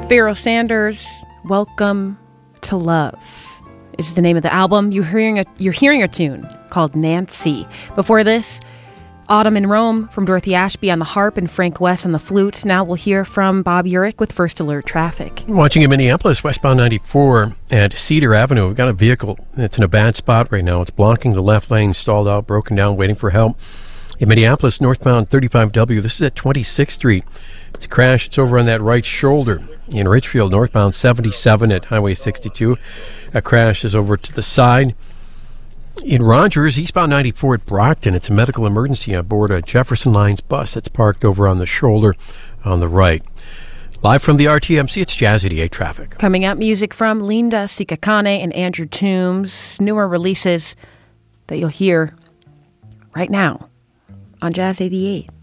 Pharoah Sanders, Welcome to Love is the name of the album. You're hearing a tune called Nancy. Before this, Autumn in Rome from Dorothy Ashby on the harp and Frank West on the flute. Now we'll hear from Bob Urich with First Alert Traffic. Watching in Minneapolis, westbound 94 at Cedar Avenue. We've got a vehicle that's in a bad spot right now. It's blocking the left lane, stalled out, broken down, waiting for help. In Minneapolis, northbound 35W, this is at 26th Street. It's a crash. It's over on that right shoulder. In Richfield, northbound 77 at Highway 62. A crash is over to the side. In Rogers, eastbound 94 at Brockton, it's a medical emergency on board a Jefferson Lines bus that's parked over on the shoulder on the right. Live from the RTMC, it's Jazz 88 Traffic. Coming up, music from Linda Sikakane and Andrew Toombs, newer releases that you'll hear right now on Jazz 88.